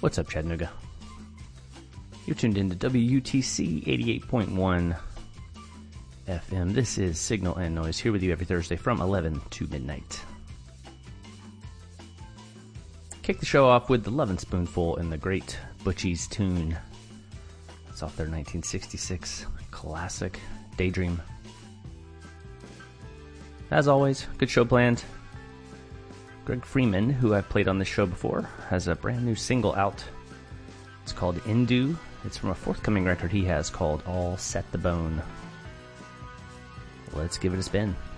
What's up, Chattanooga? You're tuned into WUTC 88.1 FM. This is Signal and Noise, here with you every Thursday from 11 to midnight. Kick the show off with the Lovin' Spoonful and the great Butchie's tune. It's off their 1966 classic, Daydream. As always, good show planned. Greg Freeman, who I've played on this show before, has a brand new single out. It's called Indu. It's from a forthcoming record he has called All Set the Bone. Let's give it a spin.